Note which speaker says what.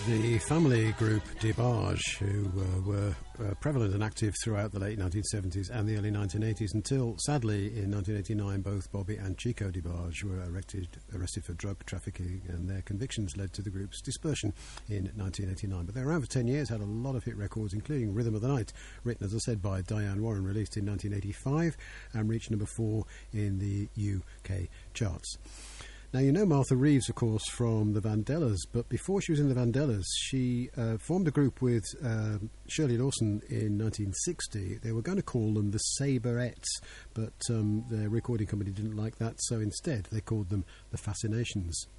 Speaker 1: The family group DeBarge, who were prevalent and active throughout the late 1970s and the early 1980s until, sadly, in 1989, both Bobby and Chico DeBarge were arrested for drug trafficking, and their convictions led to the group's dispersion in 1989. But they were around for 10 years, had a lot of hit records, including Rhythm of the Night, written, as I said, by Diane Warren, released in 1985 and reached number 4 in the UK charts. Now, you know Martha Reeves, of course, from the Vandellas, but before she was in the Vandellas, she formed a group with Shirley Lawson in 1960. They were going to call them the Saberettes, but their recording company didn't like that, so instead they called them the Fascinations.